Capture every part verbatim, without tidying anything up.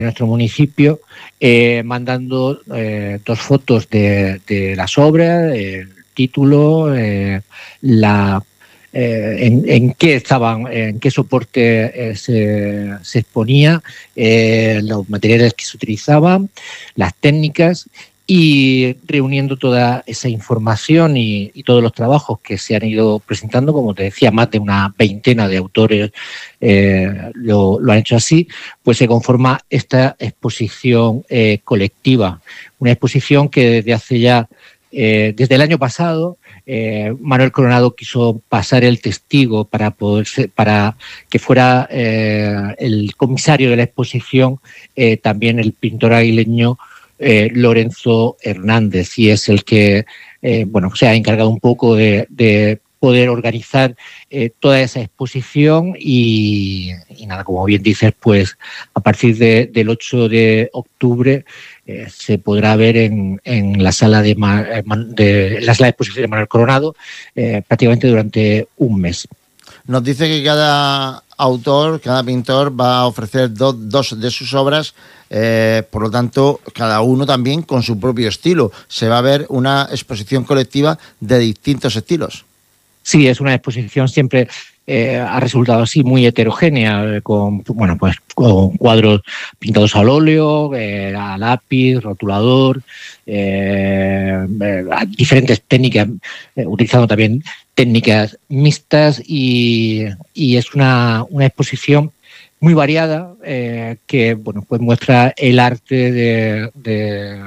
nuestro municipio, eh, mandando eh, dos fotos de, de las obras, el título, eh, la eh, en, en qué estaban, en qué soporte eh, se, se exponía, eh, los materiales que se utilizaban, las técnicas, y reuniendo toda esa información y, y todos los trabajos que se han ido presentando, como te decía, más de una veintena de autores eh, lo, lo han hecho así, pues se conforma esta exposición eh, colectiva, una exposición que desde hace ya, eh, desde el año pasado, eh, Manuel Coronado quiso pasar el testigo para, poder ser, para que fuera eh, el comisario de la exposición, eh, también el pintor aguileño Eh, Lorenzo Hernández, y es el que eh, bueno, se ha encargado un poco de, de poder organizar eh, toda esa exposición y, y nada, como bien dices, pues a partir de, del ocho de octubre eh, se podrá ver en, en la sala de, de, la sala de exposición de Manuel Coronado eh, prácticamente durante un mes. Nos dice que cada autor, cada pintor va a ofrecer do, dos de sus obras, eh, por lo tanto, cada uno también con su propio estilo. Se va a ver una exposición colectiva de distintos estilos. Sí, es una exposición siempre eh, ha resultado así muy heterogénea, eh, con bueno pues con cuadros pintados al óleo, eh, a lápiz, rotulador, eh, eh, diferentes técnicas, eh, utilizando también técnicas mixtas, y, y es una, una exposición muy variada eh, que bueno pues muestra el arte de, de,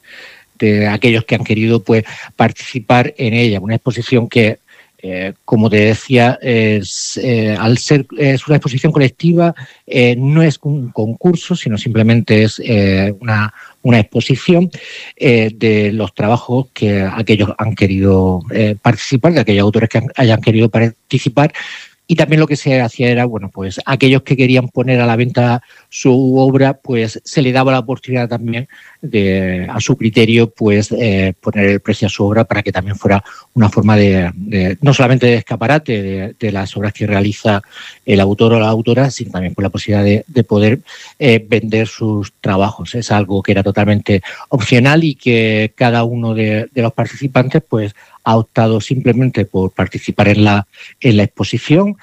de aquellos que han querido pues participar en ella. Una exposición que Eh, como te decía, es, eh, al ser es una exposición colectiva, eh, no es un concurso, sino simplemente es eh, una, una exposición eh, de los trabajos que aquellos han querido eh, participar, de aquellos autores que han, hayan querido participar. Y también lo que se hacía era, bueno, pues aquellos que querían poner a la venta su obra, pues se le daba la oportunidad también de, a su criterio, pues eh, poner el precio a su obra, para que también fuera una forma de, de no solamente de escaparate de, de las obras que realiza el autor o la autora, sino también con la posibilidad de, de poder eh, vender sus trabajos. Es algo que era totalmente opcional y que cada uno de, de los participantes, pues, ha optado simplemente por participar en la, en la exposición,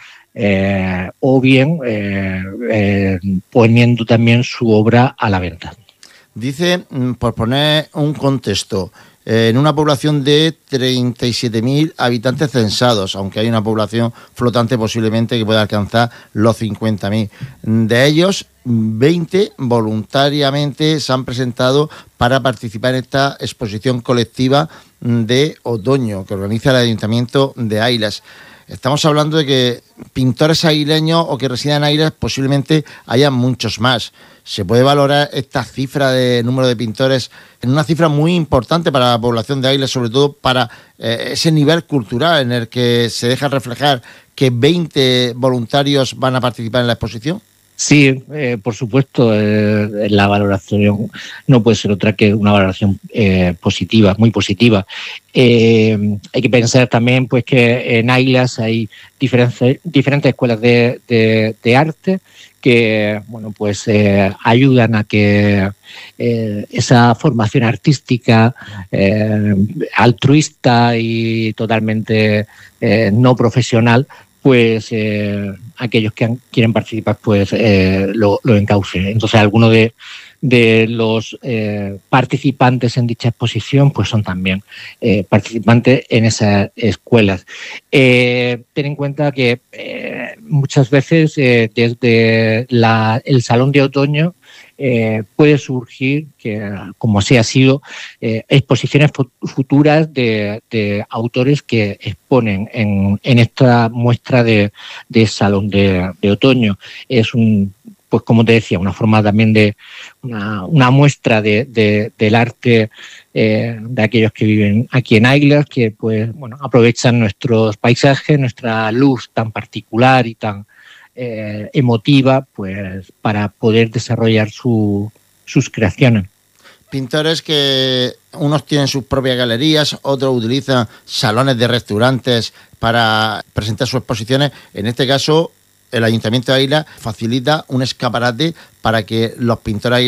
eh, o bien eh, eh, poniendo también su obra a la venta. Dice, por poner un contexto, eh, en una población de treinta y siete mil habitantes censados, aunque hay una población flotante posiblemente que pueda alcanzar los cincuenta mil. De ellos, veinte voluntariamente se han presentado para participar en esta exposición colectiva de otoño que organiza el Ayuntamiento de Águilas. Estamos hablando de que pintores aguileños o que residen en Águilas posiblemente haya muchos más. ¿Se puede valorar esta cifra de número de pintores en una cifra muy importante para la población de Águilas, sobre todo para eh, ese nivel cultural en el que se deja reflejar que veinte voluntarios van a participar en la exposición? Sí, eh, por supuesto, eh, la valoración no puede ser otra que una valoración eh, positiva, muy positiva. Eh, hay que pensar también, pues, que en Águilas hay diferentes, diferentes escuelas de, de, de arte que, bueno, pues eh, ayudan a que eh, esa formación artística eh, altruista y totalmente eh, no profesional, pues eh, aquellos que han, quieren participar, pues eh, lo, lo encaucen. Entonces, algunos de, de los eh, participantes en dicha exposición, pues son también eh, participantes en esas escuelas. Eh, ten en cuenta que eh, muchas veces eh, desde la, el Salón de Otoño Eh, puede surgir, que como así ha sido, eh, exposiciones futuras de, de autores que exponen en, en esta muestra de, de Salón de, de Otoño. Es un, pues como te decía, una forma también de una, una muestra de, de, del arte eh, de aquellos que viven aquí en Águilas, que pues bueno, aprovechan nuestros paisajes, nuestra luz tan particular y tan Eh, emotiva, pues para poder desarrollar su, sus creaciones. Pintores que unos tienen sus propias galerías, otros utilizan salones de restaurantes para presentar sus exposiciones. En este caso, el Ayuntamiento de Águilas facilita un escaparate para que los pintores